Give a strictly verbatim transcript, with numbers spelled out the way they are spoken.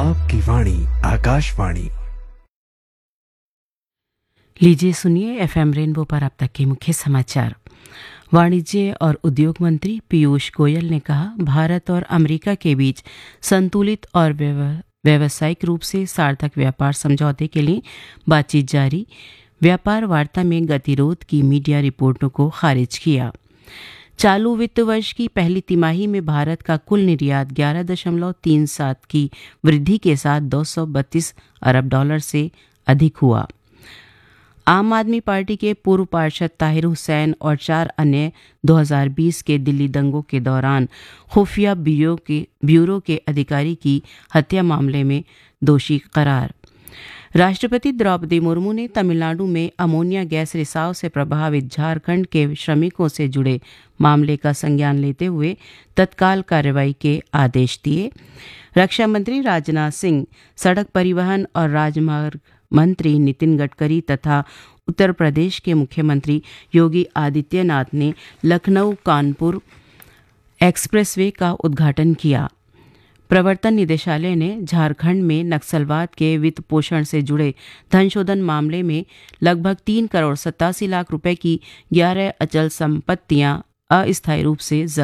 आपकी वाणी आकाशवाणी। लीजिए सुनिए एफएम रेनबो पर अब तक के मुख्य समाचार। वाणिज्य और उद्योग मंत्री पीयूष गोयल ने कहा, भारत और अमेरिका के बीच संतुलित और व्यावसायिक रूप से सार्थक व्यापार समझौते के लिए बातचीत जारी। व्यापार वार्ता में गतिरोध की मीडिया रिपोर्टों को खारिज किया। चालू वित्त वर्ष की पहली तिमाही में भारत का कुल निर्यात ग्यारह दशमलव तीन सात की वृद्धि के साथ दो सौ बत्तीस अरब डॉलर से अधिक हुआ। आम आदमी पार्टी के पूर्व पार्षद ताहिर हुसैन और चार अन्य दो हज़ार बीस के दिल्ली दंगों के दौरान खुफिया ब्यूरो के ब्यूरो के अधिकारी की हत्या मामले में दोषी करार। राष्ट्रपति द्रौपदी मुर्मू ने तमिलनाडु में अमोनिया गैस रिसाव से प्रभावित झारखंड के श्रमिकों से जुड़े मामले का संज्ञान लेते हुए तत्काल कार्रवाई के आदेश दिए। रक्षा मंत्री राजनाथ सिंह, सड़क परिवहन और राजमार्ग मंत्री नितिन गडकरी तथा उत्तर प्रदेश के मुख्यमंत्री योगी आदित्यनाथ ने लखनऊ कानपुर एक्सप्रेसवे का उद्घाटन किया। प्रवर्तन निदेशालय ने झारखंड में नक्सलवाद के वित्त पोषण से जुड़े धन शोधन मामले में लगभग तीन करोड़ सत्तासी लाख रुपए की ग्यारह अचल संपत्तियां अस्थायी रूप से